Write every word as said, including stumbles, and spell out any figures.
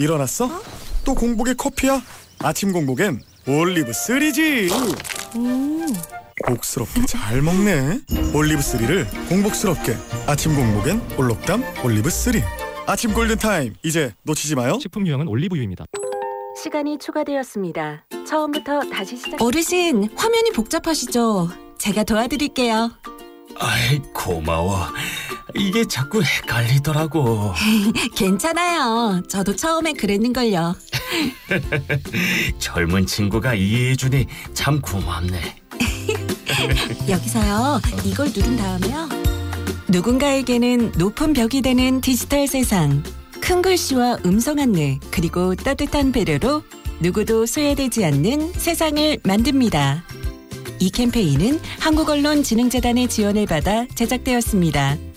일어났어? 어? 또 공복에 커피야? 아침 공복엔 올리브 쓰리지. 음. 복스럽게 잘 먹네. 올리브 쓰리를 공복스럽게. 아침 공복엔 올록담 올리브 쓰리. 아침 골든타임, 이제 놓치지 마요. 식품 유형은 올리브유입니다. 시간이 추가되었습니다. 처음부터 다시 시작. 어르신, 화면이 복잡하시죠? 제가 도와드릴게요. 아이, 고마워. 이게 자꾸 헷갈리더라고. 괜찮아요. 저도 처음엔 그랬는걸요. 젊은 친구가 이해해주니 참 고맙네. 여기서요, 이걸 누른 다음에요. 누군가에게는 높은 벽이 되는 디지털 세상. 큰 글씨와 음성 안내, 그리고 따뜻한 배려로 누구도 소외되지 않는 세상을 만듭니다. 이 캠페인은 한국언론진흥재단의 지원을 받아 제작되었습니다.